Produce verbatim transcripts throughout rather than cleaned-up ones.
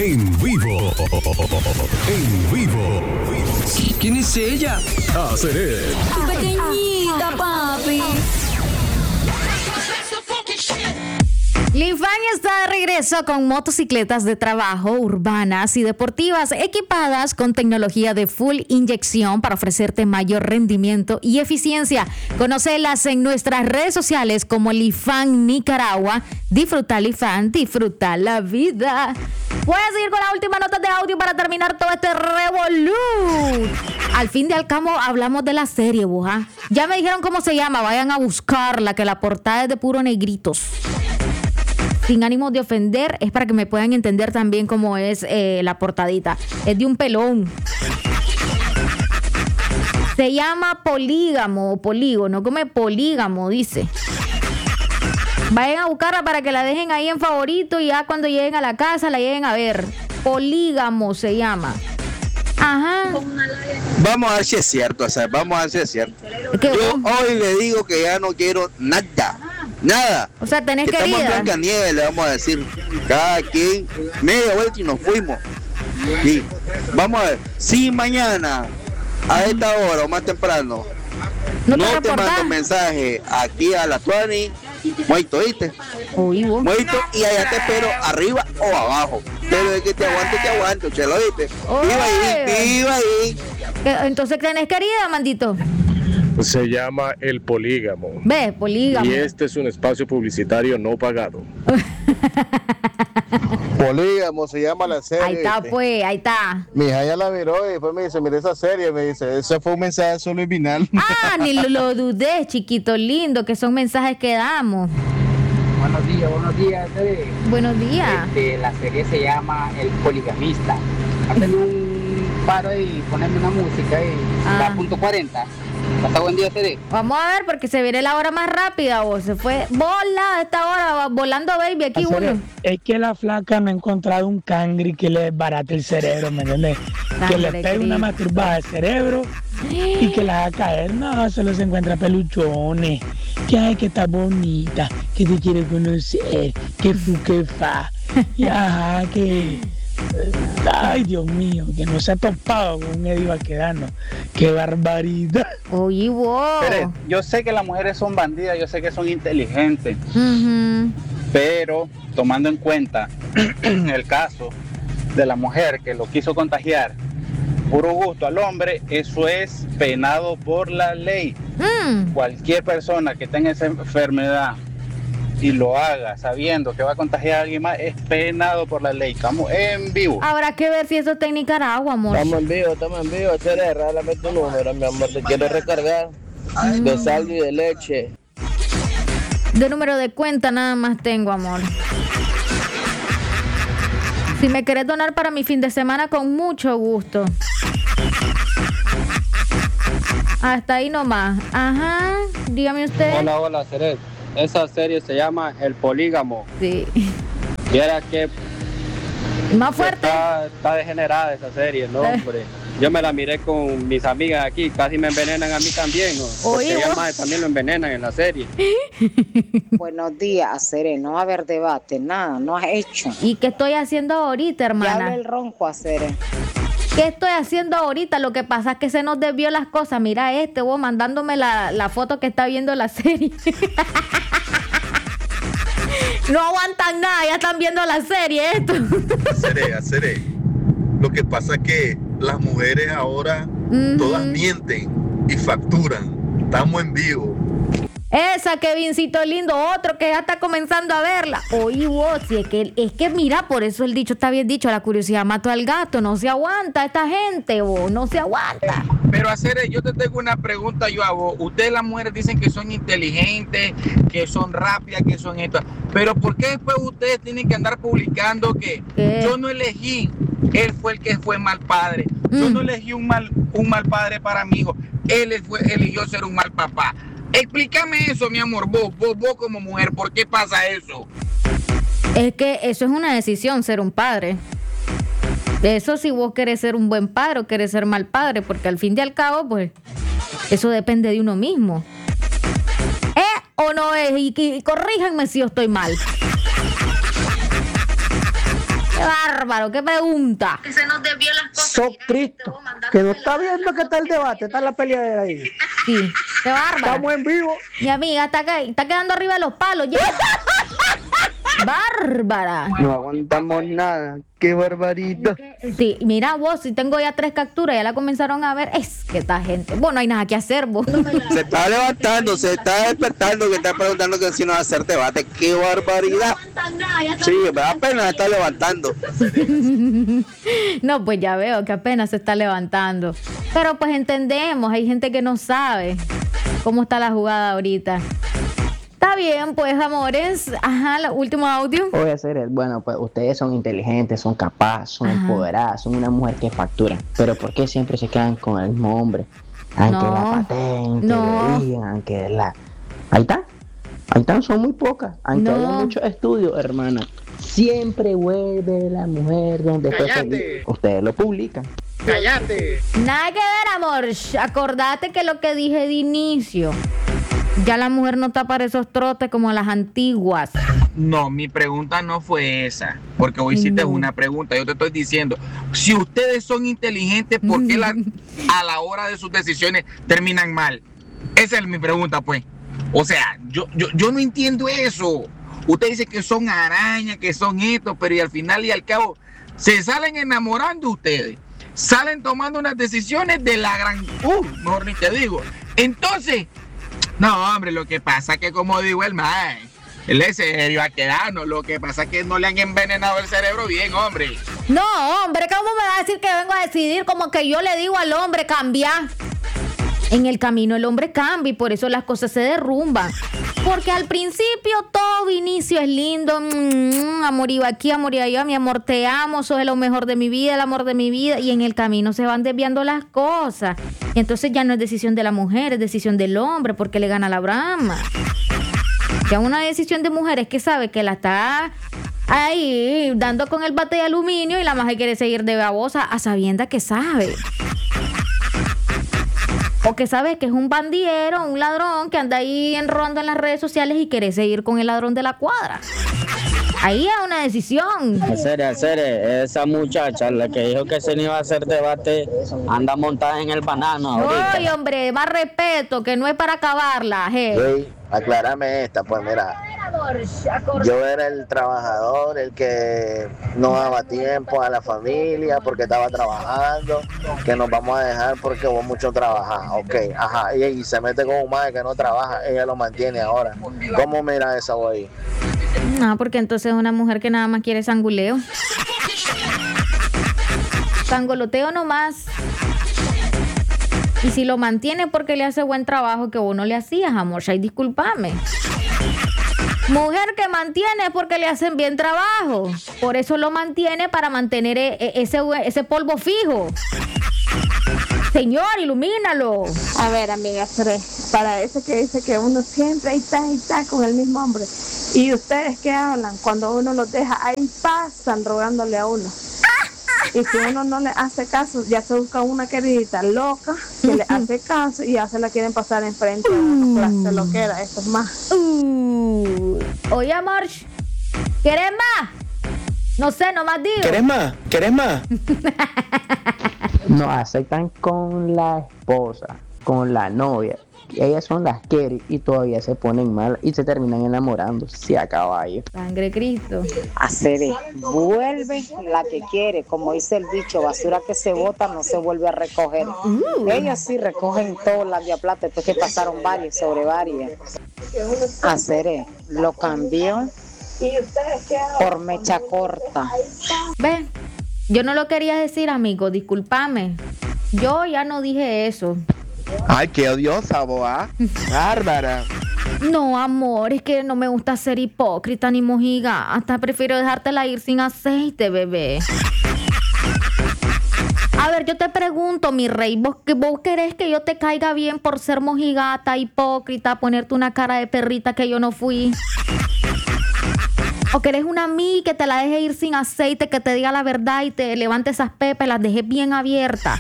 En vivo. En vivo. ¿Quién es ella? Haceré. Pequeñita, papi. Lifan está de regreso con motocicletas de trabajo urbanas y deportivas equipadas con tecnología de full inyección para ofrecerte mayor rendimiento y eficiencia. Conócelas en nuestras redes sociales como Lifan Nicaragua. Disfruta Lifan, disfruta la vida. Voy a seguir con la última nota de audio para terminar todo este revolú. Al fin y al cabo hablamos de la serie, boja. Ya me dijeron cómo se llama, vayan a buscarla, que la portada es de puro negritos. Sin ánimo de ofender, es para que me puedan entender también cómo es eh, la portadita. Es de un pelón. Se llama Polígamo o Polígono, come Polígamo, dice. Vayan a buscarla para que la dejen ahí en favorito y ya cuando lleguen a la casa la lleguen a ver. Polígamo se llama. Ajá. Vamos a ver si es cierto, o sea, vamos a ver si es cierto. ¿Qué? Yo hoy le digo que ya no quiero nada. Nada. O sea, tenés que querida. Estamos en Blancanieves, le vamos a decir. Cada quien, media vuelta y nos fuimos. Sí. Vamos a ver. Si mañana, a esta hora o más temprano, no no te, te mando mensaje aquí a la Tuani, muerto, ¿viste? Uy, vos. Muerto y allá te espero arriba o abajo. Pero de que te aguanto, te aguanto, chelo, ¿viste? Viva ahí, viva ahí. Entonces, ¿tenés querida, mandito? Se llama El Polígamo. Ve, Polígamo. Y este es un espacio publicitario no pagado. Polígamo se llama la serie. Ahí está, pues, ahí está. Mi hija ya la miró y después me dice, mira esa serie, me dice, ese fue un mensaje subliminal. Ah, ni lo, lo dudé, chiquito lindo, que son mensajes que damos. Buenos días, buenos días. Tere. Buenos días. Este, la serie se llama El Poligamista. Hacen un paro y ponerme una música y Ah. la punto cuarenta. Hasta buen día, Tere. Vamos a ver, porque se viene la hora más rápida, vos. Se fue bola a esta hora, va volando baby aquí uno. Es que la flaca me ha encontrado un cangri que le desbarate el cerebro, ¿me entiendes? Que le pegue una masturbada al cerebro y que la haga caer. No, solo se encuentra peluchones. Que ay, que está bonita, que te quiere conocer, que fu, que fa. Y ajá, que... Ay, Dios mío, que no se ha topado con un Eddie Baquedano. ¡Qué barbaridad! Oye, vos. Pero yo sé que las mujeres son bandidas, yo sé que son inteligentes, Uh-huh. pero tomando en cuenta el caso de la mujer que lo quiso contagiar, puro gusto al hombre, eso es penado por la ley. Mm. Cualquier persona que tenga esa enfermedad y lo haga sabiendo que va a contagiar a alguien más, es penado por la ley. Estamos en vivo. Habrá que ver si eso está en Nicaragua, amor. Estamos en vivo, estamos en vivo. Chere, regálame tu número, mi amor, te quiero recargar de saldo y de leche. De número de cuenta nada más tengo, amor. Si me querés donar para mi fin de semana, con mucho gusto. Hasta ahí nomás. Ajá, dígame usted. Hola, hola, Ceret. Esa serie se llama El Polígamo. Sí. Viera que más fuerte. Está, está degenerada esa serie, no, hombre. Yo me la miré con mis amigas aquí, casi me envenenan a mí también, ¿no? Porque ellas más también lo envenenan en la serie. Buenos días, Cere, no va a haber debate, nada, no has hecho. ¿Y qué estoy haciendo ahorita, hermana? Ya habla el ronco a Cere. ¿Qué estoy haciendo ahorita? Lo que pasa es que se nos desvió las cosas. Mira este, vos mandándome la, la foto que está viendo la serie. No aguantan nada, ya están viendo la serie esto. Haceré, haceré. Lo que pasa es que las mujeres ahora uh-huh. todas mienten y facturan. Estamos en vivo. Esa, Kevincito lindo, otro que ya está comenzando a verla. Oye, vos, si es que, es que mira, por eso el dicho está bien dicho, la curiosidad mató al gato, no se aguanta esta gente, vos, no se aguanta. Pero hacer, yo te tengo una pregunta yo a vos. Ustedes las mujeres dicen que son inteligentes, que son rápidas, que son esto. Pero ¿por qué después ustedes tienen que andar publicando que ¿Qué? Yo no elegí, él fue el que fue mal padre? Mm. Yo no elegí un mal, un mal padre para mi hijo, él fue, eligió ser un mal papá. Explícame eso, mi amor, vos, vos, vos como mujer, ¿por qué pasa eso? Es que eso es una decisión, ser un padre. Eso si vos querés ser un buen padre o querés ser mal padre, porque al fin y al cabo, pues, eso depende de uno mismo. ¿Eh o no es? Y, y corríjanme si yo estoy mal. ¡Qué bárbaro! bárbaro. ¿Qué pregunta? Que se nos desvió las cosas. So Cristo, que no está viendo que está el debate, está la peleadera ahí. Sí, qué bárbaro. Estamos en vivo. Mi amiga está, está quedando arriba de los palos ya. Bárbara. No aguantamos nada. Qué barbarito. Sí, mira vos, si tengo ya tres capturas, ya la comenzaron a ver. Es que esta gente, bueno, no hay nada que hacer vos. Se está levantando, se está despertando, que está preguntando que si no va a hacer debate. Qué barbaridad. Sí, me da pena estar levantando. No, pues ya veo que apenas se está levantando. Pero pues entendemos, hay gente que no sabe cómo está la jugada ahorita. Está bien, pues, amores. Ajá, el último audio. Oye, Ceres, bueno, pues ustedes son inteligentes, son capaces, son Ajá. empoderadas, son una mujer que factura. Pero ¿por qué siempre se quedan con el mismo hombre? Aunque no. la patente, no. le digan, aunque la... Ahí está. Ahí están, son muy pocas. Aunque no. haya muchos estudios, hermana. Siempre vuelve la mujer donde fue feliz. Ustedes lo publican. ¡Cállate! Nada que ver, amor. Acordate que lo que dije de inicio. Ya la mujer no está para esos trotes como las antiguas. No, mi pregunta no fue esa, porque hoy hiciste no. una pregunta. Yo te estoy diciendo, si ustedes son inteligentes, ¿por qué la, a la hora de sus decisiones terminan mal? Esa es mi pregunta, pues. O sea, yo, yo, yo no entiendo eso. Usted dice que son arañas, que son esto, pero y al final y al cabo se salen enamorando ustedes. Salen tomando unas decisiones de la gran... Uh, mejor ni te digo. Entonces... No, hombre, lo que pasa es que, como digo el man, él es serio a quedarnos. Lo que pasa es que no le han envenenado el cerebro bien, hombre. No, hombre, ¿cómo me va a decir que vengo a decidir? Como que yo le digo al hombre, cambiar. En el camino el hombre cambia y por eso las cosas se derrumban. Porque al principio todo inicio es lindo. Mm, amor iba aquí, amor iba allá. Mi amor, te amo, sos lo mejor de mi vida, el amor de mi vida. Y en el camino se van desviando las cosas. Y entonces ya no es decisión de la mujer, es decisión del hombre porque le gana la brama. Ya una decisión de mujer es que sabe que la está ahí dando con el bate de aluminio y la maja quiere seguir de babosa a sabiendas que sabe. O que sabe que es un bandillero, un ladrón que anda ahí en ronda en las redes sociales y quiere seguir con el ladrón de la cuadra. Ahí es una decisión. Serio, serio, esa muchacha, la que dijo que se no iba a hacer debate, anda montada en el banano ahorita. Ay, hombre, más respeto, que no es para acabarla. Hey. Hey, aclárame esta, pues mira. Yo era el trabajador, el que no daba tiempo a la familia porque estaba trabajando, que nos vamos a dejar porque hubo mucho trabajar. Ok, ajá, y, y se mete con un madre que no trabaja, ella lo mantiene ahora. ¿Cómo mira esa güey? No, porque entonces es una mujer que nada más quiere sanguleo. Sangoloteo nomás. Y si lo mantiene porque le hace buen trabajo que vos no le hacías, amor, ay, discúlpame. Mujer que mantiene porque le hacen bien trabajo. Por eso lo mantiene, para mantener ese, ese polvo fijo. Señor, ilumínalo. A ver, amiga, para eso que dice que uno siempre ahí está, ahí está con el mismo hombre. Y ustedes que hablan, cuando uno los deja, ahí pasan rogándole a uno. Y si uno no le hace caso, ya se busca una queridita loca que le hace caso y ya se la quieren pasar enfrente a uno. Clase lo que era, esto es más. Uh. Oye, amor, ¿querés más? No sé, nomás digo. ¿Querés más? ¿Querés más? No aceptan con la esposa, con la novia. Ellas son las que y todavía se ponen mal y se terminan enamorando. Sí, a caballo. Sangre Cristo. Hacer vuelve la que quiere, como dice el dicho, basura que se bota no se vuelve a recoger. Uh. Ellos sí recogen todas las de plata, después que pasaron varias sobre varias. Hacer lo cambió por mecha corta. Ve, yo no lo quería decir, amigo, discúlpame. Yo ya no dije eso. Ay, qué odiosa, boa. Bárbara. No, amor, es que no me gusta ser hipócrita ni mojiga. Hasta prefiero dejártela ir sin aceite, bebé. A ver, yo te pregunto, mi rey, ¿vos, vos querés que yo te caiga bien por ser mojigata, hipócrita, ponerte una cara de perrita que yo no fui? ¿O querés una mí que te la deje ir sin aceite, que te diga la verdad y te levante esas pepas y las dejes bien abiertas?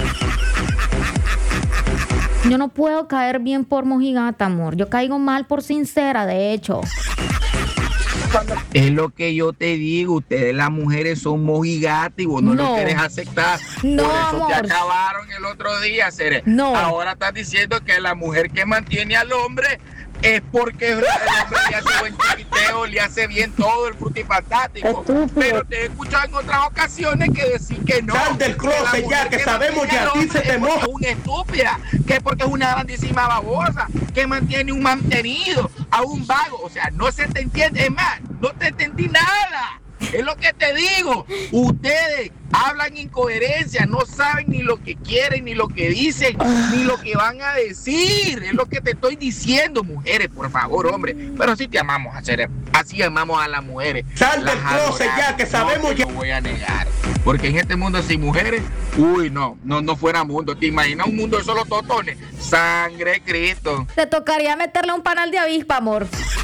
Yo no puedo caer bien por mojigata, amor. Yo caigo mal por sincera, de hecho. Es lo que yo te digo, ustedes las mujeres son mojigatas y vos no, no lo querés aceptar. No, por eso amor. te acabaron el otro día, Cere. No. Ahora estás diciendo que la mujer que mantiene al hombre es porque el hombre le hace buen chiquiteo, le hace bien todo el frutifantástico. Pero te he escuchado en otras ocasiones que decir que no. Sal del closet ya, que, que sabemos que a ti se te moja. Es una estúpida, que porque es una grandísima babosa, que mantiene un mantenido, a un vago. O sea, no se te entiende. Es más, no te entendí nada. Es lo que te digo. Ustedes hablan incoherencia, no saben ni lo que quieren, ni lo que dicen, ni lo que van a decir. Es lo que te estoy diciendo, mujeres, por favor, hombre. Pero sí te amamos, hacer, así amamos a las mujeres. Sal del closet ya, que sabemos ya. No voy a negar. Porque en este mundo sin mujeres, uy, no, no, no fuera mundo. ¿Te imaginas un mundo de solo totones? Sangre Cristo. Te tocaría meterle un panal de avispa, amor.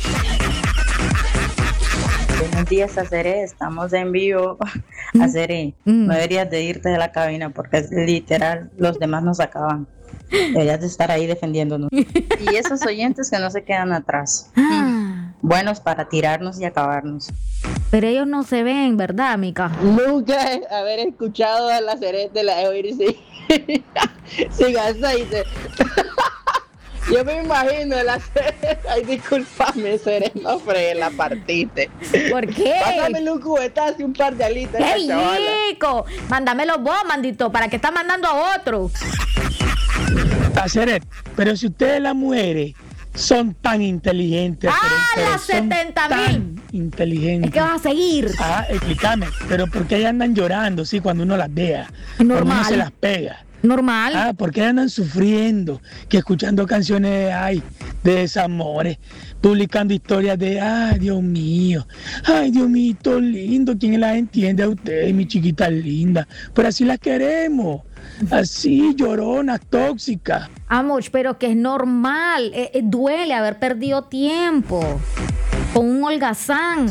Buenos días, Aceré, estamos en vivo. Aceré, Mm. no deberías de irte de la cabina porque es literal, los demás nos acaban. Deberías de estar ahí defendiéndonos. Y esos oyentes que no se quedan atrás. Ah. Buenos para tirarnos y acabarnos. Pero ellos no se ven, ¿verdad, Mica? Nunca haber escuchado a la Cere de la oír sin, sin aceite. Yo me imagino la Cere. Ay, discúlpame, Cere, no fregué, la partiste. ¿Por qué? Pásamele un cubetazo y un par de alitas. ¡Qué rico! Mándamelo vos, mandito. ¿Para qué está mandando a otro? Aceret, pero si ustedes las mujeres son tan inteligentes. ¡Ah, pero las son setenta mil! tan inteligentes. Es que vas a seguir. Ah, explícame. Pero ¿por qué ellas andan llorando, sí, cuando uno las vea? Cuando uno se las pega. Normal. Ah, porque andan sufriendo, que escuchando canciones de, ay, de desamores, publicando historias de, ay, Dios mío, ay, Dios mío, lindo, ¿quién las entiende a ustedes, mi chiquita linda? Pero así las queremos, así, lloronas, tóxicas. Amor, pero que es normal, eh, eh, duele haber perdido tiempo con un holgazán.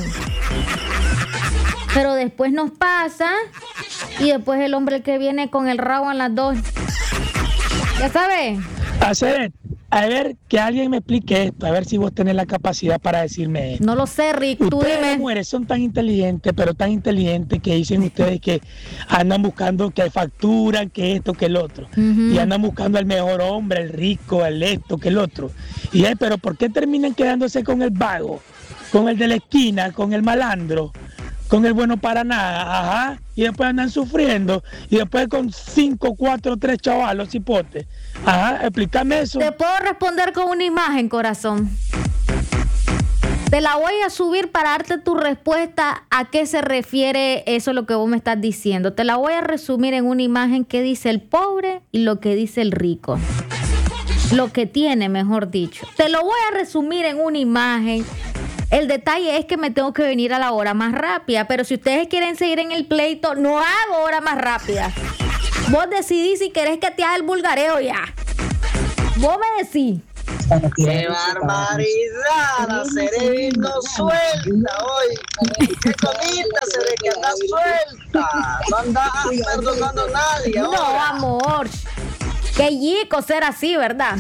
Pero después nos pasa y después el hombre que viene con el rabo en las dos. ¿Ya sabes? Hacer, a ver, que alguien me explique esto, a ver si vos tenés la capacidad para decirme esto. No lo sé, Rick, tú ustedes dime. Las mujeres son tan inteligentes, pero tan inteligentes que dicen ustedes que andan buscando que facturan, que esto, que el otro. Uh-huh. Y andan buscando al mejor hombre, el rico, el esto, que el otro. Y ay, pero ¿por qué terminan quedándose con el vago, con el de la esquina, con el malandro, con el bueno para nada? Ajá. Y después andan sufriendo. Y después con cinco, cuatro, tres chavalos cipotes. Ajá, explícame eso. Te puedo responder con una imagen, corazón. Te la voy a subir para darte tu respuesta a qué se refiere eso lo que vos me estás diciendo. Te la voy a resumir en una imagen que dice el pobre y lo que dice el rico. Lo que tiene, mejor dicho. Te lo voy a resumir en una imagen. El detalle es que me tengo que venir a la hora más rápida, pero si ustedes quieren seguir en el pleito, no hago hora más rápida. Vos decidís si querés que te haga el vulgareo ya. Vos me decís. ¡Qué barbaridad! Seré vino suelta hoy. ¡Qué bonita se ve que anda suelta! No anda perdonando a nadie. No, ahora. amor. Qué yico ser así, ¿verdad?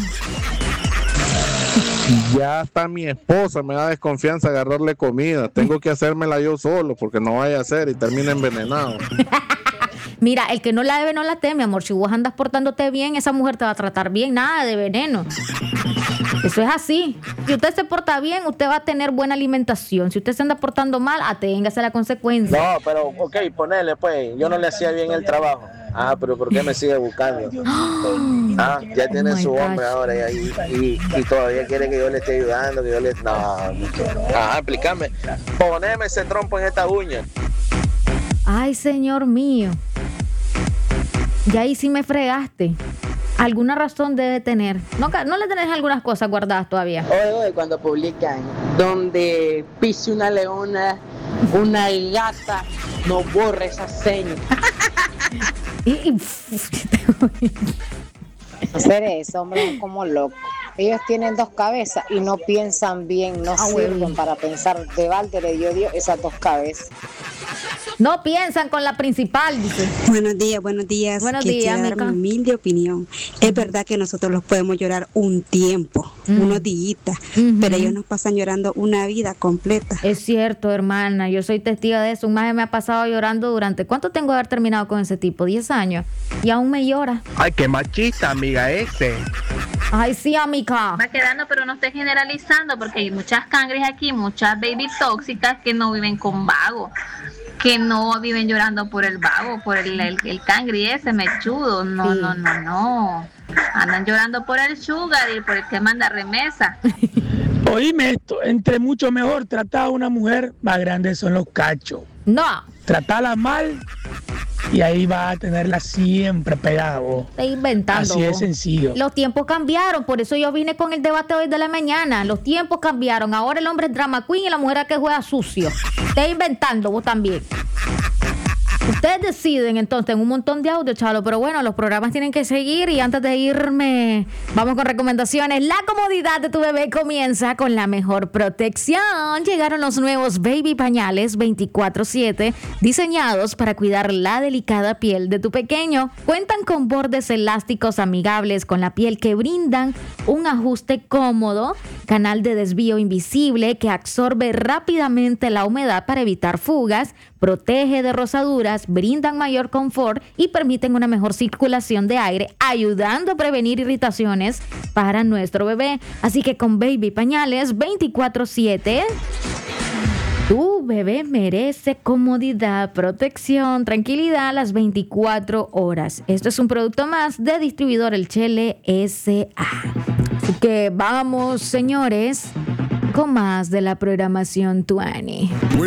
Ya hasta mi esposa me da desconfianza agarrarle comida. Tengo que hacérmela yo solo porque no vaya a ser y termine envenenado. Mira, el que no la debe no la teme, amor. Si vos andas portándote bien, esa mujer te va a tratar bien. Nada de veneno. Eso es así. Si usted se porta bien, usted va a tener buena alimentación. Si usted se anda portando mal, aténgase a la consecuencia. No, pero ok, ponele pues. Yo no le hacía bien el trabajo. Ah, pero ¿por qué me sigue buscando? Ah, ya tiene Oh my su hombre gosh. ahora y, y, y todavía quiere que yo le esté ayudando, que yo le... No, ah, explícame. Poneme ese trompo en esta uña. Ay, señor mío. Ya ahí sí me fregaste. Alguna razón debe tener. No, no le tenés algunas cosas guardadas todavía. Oye, oye, cuando publican donde pise una leona, una gata, no borre esa seña. y, y, Hacer eso, hombre, como loco. Ellos tienen dos cabezas y no piensan bien, no Ah, sirven bueno. para pensar. De balde le dio Dios esas dos cabezas. No piensan con la principal, dice. Buenos días, buenos días. Buenos días, Quisiera dar Mica. mi humilde opinión. Es verdad que nosotros los podemos llorar un tiempo, Mm. unos días, Ujú. pero ellos nos pasan llorando una vida completa. Es cierto, hermana, yo soy testigo de eso. Un maje me ha pasado llorando durante... ¿Cuánto tengo de haber terminado con ese tipo? diez años. Y aún me llora. Ay, qué machista, amiga, ese. Ay, sí, amiga. Va quedando, pero no esté generalizando, porque hay muchas cangres aquí, muchas baby tóxicas que no viven con vago, que no viven llorando por el vago, por el, el, el cangre ese mechudo. No, Sí. no, no, no. Andan llorando por el sugar y por el que manda remesa. Oíme esto, entre mucho mejor tratar a una mujer, más grandes son los cachos. No. Tratarla mal y ahí va a tenerla siempre pegada, vos. Está inventando. Así de vos. sencillo. Los tiempos cambiaron, por eso yo vine con el debate hoy de la mañana. Los tiempos cambiaron. Ahora el hombre es drama queen y la mujer es que juega sucio. Está inventando vos también. Ustedes deciden entonces en un montón de audio, chalo, pero bueno, los programas tienen que seguir y antes de irme, vamos con recomendaciones. La comodidad de tu bebé comienza con la mejor protección. Llegaron los nuevos Baby Pañales veinticuatro siete, diseñados para cuidar la delicada piel de tu pequeño. Cuentan con bordes elásticos amigables con la piel que brindan un ajuste cómodo, canal de desvío invisible que absorbe rápidamente la humedad para evitar fugas, protege de rosaduras, brindan mayor confort y permiten una mejor circulación de aire, ayudando a prevenir irritaciones para nuestro bebé. Así que con Baby Pañales veinticuatro siete, tu bebé merece comodidad, protección, tranquilidad a las veinticuatro horas. Esto es un producto más de distribuidor El Chele S A. Así que vamos, señores, con más de la programación Tuani.